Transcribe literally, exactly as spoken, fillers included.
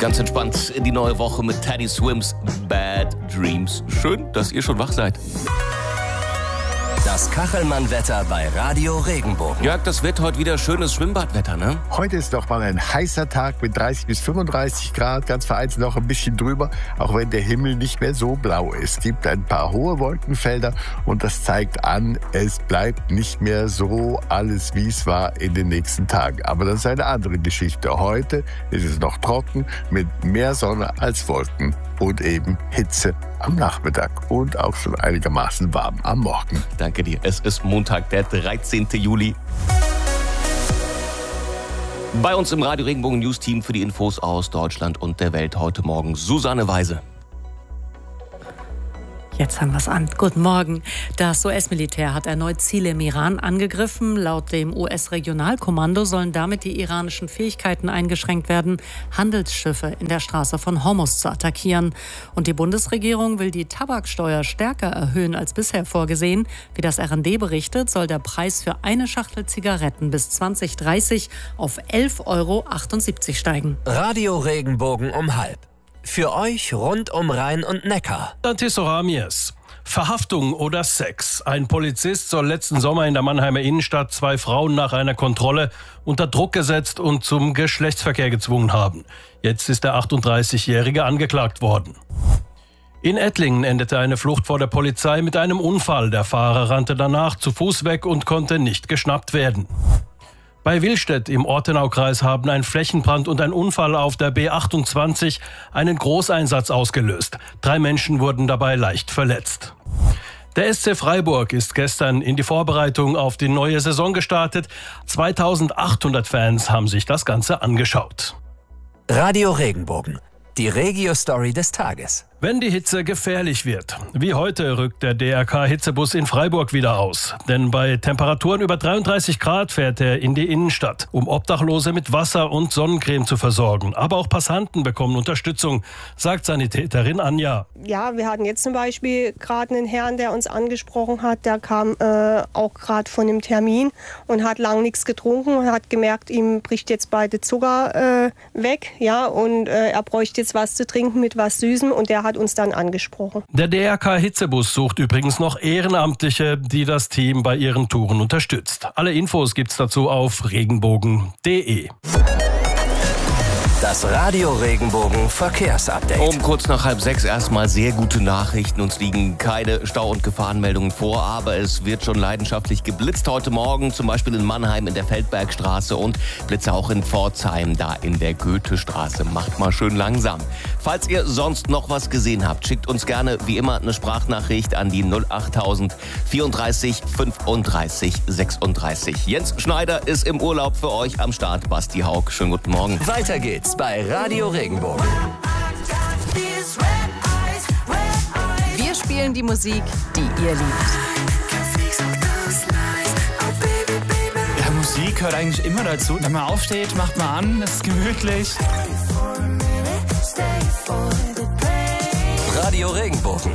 Ganz entspannt in die neue Woche mit Teddy Swims Bad Dreams. Schön, dass ihr schon wach seid. Das Kachelmann-Wetter bei Radio Regenbogen. Jörg, das wird heute wieder schönes Schwimmbadwetter, ne? Heute ist doch mal ein heißer Tag mit dreißig bis fünfunddreißig Grad, ganz vereinzelt noch ein bisschen drüber, auch wenn der Himmel nicht mehr so blau ist. Es gibt ein paar hohe Wolkenfelder und das zeigt an, es bleibt nicht mehr so alles, wie es war in den nächsten Tagen. Aber das ist eine andere Geschichte. Heute ist es noch trocken mit mehr Sonne als Wolken und eben Hitze am Nachmittag und auch schon einigermaßen warm am Morgen. Danke dir. Es ist Montag, der dreizehnten Juli. Bei uns im Radio Regenbogen News Team für die Infos aus Deutschland und der Welt heute Morgen Susanne Weise. Jetzt haben wir es an. Guten Morgen. Das U S-Militär hat erneut Ziele im Iran angegriffen. Laut dem U S-Regionalkommando sollen damit die iranischen Fähigkeiten eingeschränkt werden, Handelsschiffe in der Straße von Hormuz zu attackieren. Und die Bundesregierung will die Tabaksteuer stärker erhöhen als bisher vorgesehen. Wie das R und D berichtet, soll der Preis für eine Schachtel Zigaretten bis zwanzig dreißig auf elf Euro achtundsiebzig steigen. Radio Regenbogen um halb. Für euch rund um Rhein und Neckar. Antisoramies. Verhaftung oder Sex. Ein Polizist soll letzten Sommer in der Mannheimer Innenstadt zwei Frauen nach einer Kontrolle unter Druck gesetzt und zum Geschlechtsverkehr gezwungen haben. Jetzt ist der achtunddreißigjährige angeklagt worden. In Ettlingen endete eine Flucht vor der Polizei mit einem Unfall. Der Fahrer rannte danach zu Fuß weg und konnte nicht geschnappt werden. Bei Willstedt im Ortenaukreis haben ein Flächenbrand und ein Unfall auf der B achtundzwanzig einen Großeinsatz ausgelöst. Drei Menschen wurden dabei leicht verletzt. Der S C Freiburg ist gestern in die Vorbereitung auf die neue Saison gestartet. zweitausendachthundert Fans haben sich das Ganze angeschaut. Radio Regenbogen. Die Regio-Story des Tages. Wenn die Hitze gefährlich wird. Wie heute rückt der D R K-Hitzebus in Freiburg wieder aus. Denn bei Temperaturen über dreiunddreißig Grad fährt er in die Innenstadt, um Obdachlose mit Wasser und Sonnencreme zu versorgen. Aber auch Passanten bekommen Unterstützung, sagt Sanitäterin Anja. Ja, wir hatten jetzt zum Beispiel gerade einen Herrn, der uns angesprochen hat. Der kam äh, auch gerade von einem Termin und hat lang nichts getrunken und hat gemerkt, ihm bricht jetzt beide Zucker äh, weg. Ja, und äh, er bräuchte jetzt was zu trinken mit was Süßem und der hat uns dann angesprochen. Der D R K-Hitzebus sucht übrigens noch Ehrenamtliche, die das Team bei ihren Touren unterstützt. Alle Infos gibt's dazu auf regenbogen punkt de. Das Radio Regenbogen Verkehrsupdate. Um kurz nach halb sechs erstmal sehr gute Nachrichten. Uns liegen keine Stau- und Gefahrenmeldungen vor, aber es wird schon leidenschaftlich geblitzt heute Morgen, zum Beispiel in Mannheim in der Feldbergstraße und Blitze auch in Pforzheim, da in der Goethestraße. Macht mal schön langsam. Falls ihr sonst noch was gesehen habt, schickt uns gerne wie immer eine Sprachnachricht an die null achttausend vierunddreißig fünfunddreißig sechsunddreißig. Jens Schneider ist im Urlaub für euch am Start. Basti Haug, schönen guten Morgen. Weiter geht's bei Radio Regenbogen. Wir spielen die Musik, die ihr liebt. Ja, Musik gehört eigentlich immer dazu. Wenn man aufsteht, macht man an, es ist gemütlich. Radio Regenbogen.